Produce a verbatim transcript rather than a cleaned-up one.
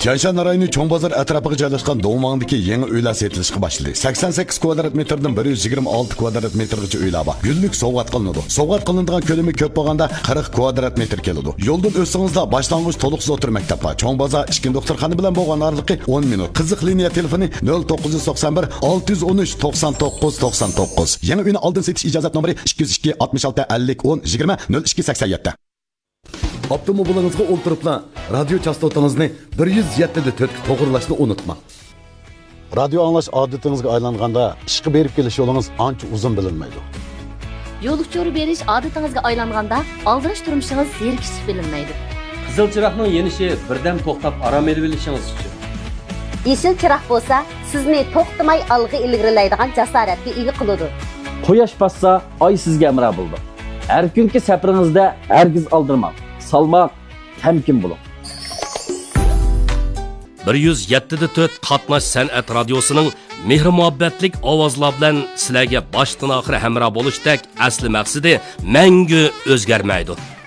Tianshan rayoni Cho'ng bozor atrofiga joylashgan Do'ngmangdagi yangi uylar sotilishga boshladi. sakson sakkiz kvadrat metrdan bir yuz yigirma olti kvadrat metrgacha uylar bor. Gullik sovg'at qilinadi. Sovg'at qilinadigan ko'lami ko'p bo'lganda qirq kvadrat metr keladi. Yo'ldan o'tsangizda boshlang'ich to'liq o'tir maktab bor. Cho'ng bozor ishkin doktorxona bilan bo'lgan oraliqi o'n minut. Qiziq liniya telefoni nol to'qqiz yuz to'qson bir olti yuz o'n uch to'qson to'qqiz to'qson to'qqiz. Yangi uyni oldin setish ijozat nomeri ikki yuz ikki oltmish olti ellik o'n yigirma nol ikki sakson yetti. Avtomobilingizga o'ltiribla radio chastotangizni bir yuz yetti da to'rt ga to'g'rilashni unutmang. Radio anglash odatingizga aylanganda ishga berib kelish yo'lingiz ancha uzun bilinmaydi. Yo'l uchuri berish odatingizga aylanganda aldirish turmushingiz zerikish bilinmaydi. Qizil chiroqning yenishi birdam to'xtab aram elib olishingiz uchun. Yeşil chiroq bo'lsa, sizni to'xtamay olg'a ilgarilaydigan jasoratga ega qiladi. Quyosh bassa, oy sizga amra bo'ldi. Har kunki safaringizda hargiz aldirmang. Salmoq, temkin bo'ling. bir yuz yetti da to'rt Qatnash san'at radiosining mehr-muhabbatlik ovozlar bilan sizlarga boshdan oxir hamroh bo'lishdek asli maqsadi mangu o'zgarmaydi.